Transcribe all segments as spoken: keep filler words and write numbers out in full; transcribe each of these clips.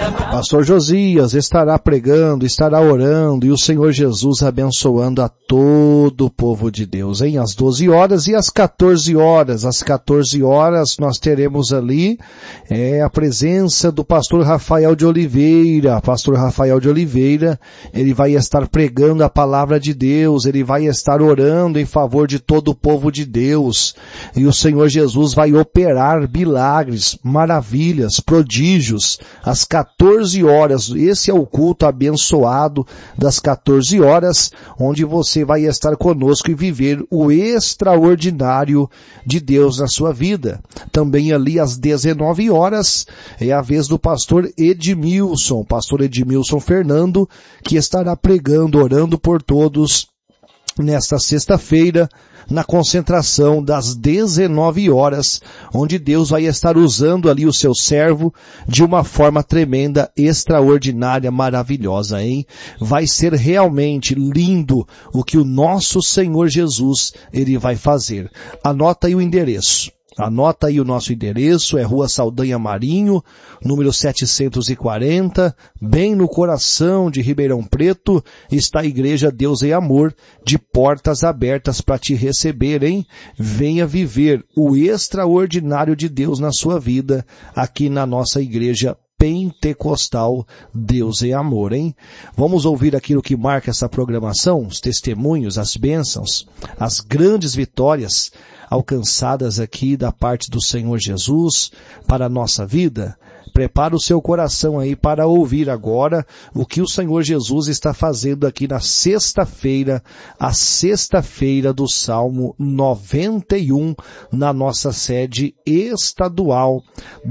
Pastor Josias estará pregando, estará orando e o Senhor Jesus abençoando a todo o povo de Deus, hein? Às doze horas e às quatorze horas. Às quatorze horas nós teremos ali é, a presença do pastor Rafael de Oliveira. Pastor Rafael de Oliveira, ele vai estar pregando a palavra de Deus, ele vai estar orando em favor de todo o povo de Deus. E o Senhor Jesus vai operar milagres, maravilhas, prodígios, às quatorze horas. Esse é o culto abençoado das quatorze horas, onde você vai estar conosco e viver o extraordinário de Deus na sua vida. Também ali às dezenove horas é a vez do pastor Edmilson, pastor Edmilson Fernando, que estará pregando, orando por todos nesta sexta-feira, na concentração das dezenove horas, onde Deus vai estar usando ali o seu servo de uma forma tremenda, extraordinária, maravilhosa, hein? Vai ser realmente lindo o que o nosso Senhor Jesus, ele vai fazer. Anota aí o endereço. Anota aí o nosso endereço, é Rua Saldanha Marinho, número setecentos e quarenta, bem no coração de Ribeirão Preto, está a Igreja Deus e Amor, de portas abertas para te receber, hein? Venha viver o extraordinário de Deus na sua vida, aqui na nossa Igreja Pentecostal Deus e Amor, hein? Vamos ouvir aquilo que marca essa programação, os testemunhos, as bênçãos, as grandes vitórias alcançadas aqui da parte do Senhor Jesus para a nossa vida. Prepara o seu coração aí para ouvir agora o que o Senhor Jesus está fazendo aqui na sexta-feira, a sexta-feira do Salmo noventa e um, na nossa sede estadual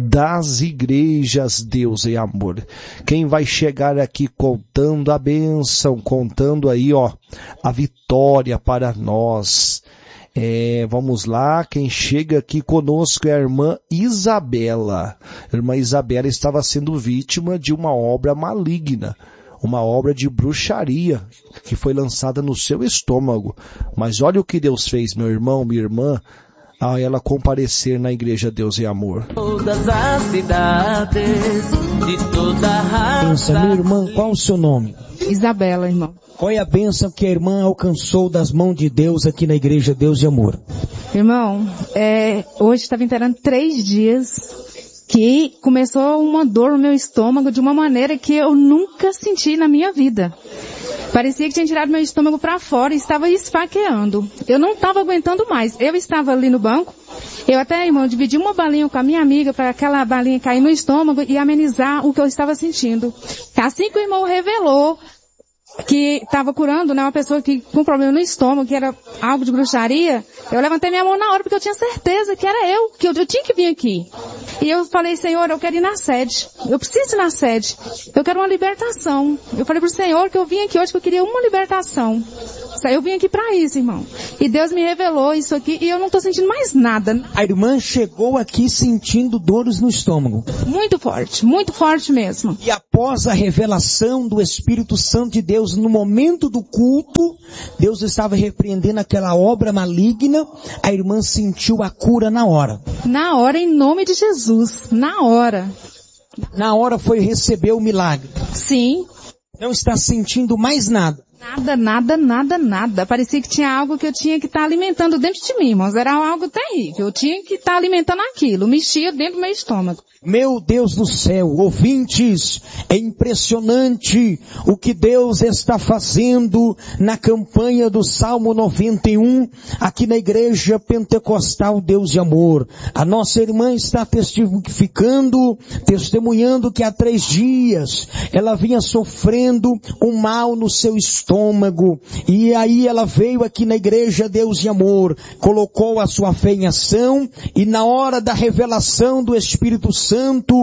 das Igrejas Deus e Amor. Quem vai chegar aqui contando a bênção, contando aí, ó, a vitória para nós. É, vamos lá, quem chega aqui conosco é a irmã Isabela. A irmã Isabela estava sendo vítima de uma obra maligna, uma obra de bruxaria que foi lançada no seu estômago. Mas olha o que Deus fez, meu irmão, minha irmã, a ela comparecer na Igreja Deus e Amor. Todas as cidades, de toda a raça. Pensa, minha irmã, qual o seu nome? Isabela, irmão. Qual é a bênção que a irmã alcançou das mãos de Deus aqui na Igreja Deus e Amor? Irmão, é, hoje estava inteirando três dias que começou uma dor no meu estômago de uma maneira que eu nunca senti na minha vida. Parecia que tinha tirado meu estômago para fora e estava esfaqueando. Eu não estava aguentando mais. Eu estava ali no banco. Eu até, irmão, dividi uma balinha com a minha amiga para aquela balinha cair no estômago e amenizar o que eu estava sentindo. Assim que o irmão revelou que estava curando, né, uma pessoa que com problema no estômago, que era algo de bruxaria, eu levantei minha mão na hora porque eu tinha certeza que era eu, que eu, eu tinha que vir aqui. E eu falei, Senhor, eu quero ir na sede. Eu preciso ir na sede. Eu quero uma libertação. Eu falei pro Senhor que eu vim aqui hoje que eu queria uma libertação. Eu vim aqui para isso, irmão. E Deus me revelou isso aqui e eu não estou sentindo mais nada. A irmã chegou aqui sentindo dores no estômago. Muito forte, muito forte mesmo. E após a revelação do Espírito Santo de Deus, no momento do culto, Deus estava repreendendo aquela obra maligna, a irmã sentiu a cura na hora. Na hora, em nome de Jesus. Na hora. Na hora foi receber o milagre. Sim. Não está sentindo mais nada. Nada, nada, nada, nada. Parecia que tinha algo que eu tinha que estar alimentando dentro de mim, irmãos. Era algo terrível. Eu tinha que estar alimentando aquilo. Mexia dentro do meu estômago. Meu Deus do céu, ouvintes, é impressionante o que Deus está fazendo na campanha do Salmo noventa e um, aqui na Igreja Pentecostal Deus e Amor. A nossa irmã está testificando, testemunhando que há três dias ela vinha sofrendo um mal no seu estômago, e aí ela veio aqui na Igreja Deus e Amor, colocou a sua fé em ação, e na hora da revelação do Espírito Santo,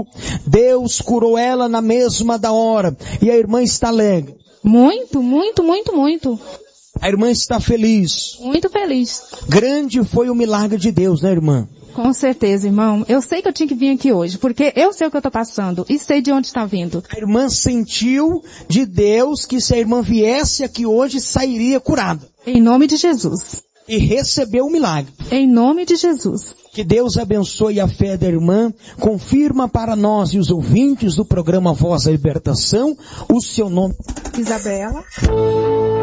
Deus curou ela na mesma da hora. E a irmã está alegre. Muito, muito, muito, muito. A irmã está feliz. Muito feliz. Grande foi o milagre de Deus, né, irmã? Com certeza, irmão. Eu sei que eu tinha que vir aqui hoje, porque eu sei o que eu estou passando e sei de onde está vindo. A irmã sentiu de Deus que se a irmã viesse aqui hoje, sairia curada. Em nome de Jesus. E recebeu o milagre. Em nome de Jesus. Que Deus abençoe a fé da irmã. Confirma para nós e os ouvintes do programa Voz da Libertação o seu nome. Isabela.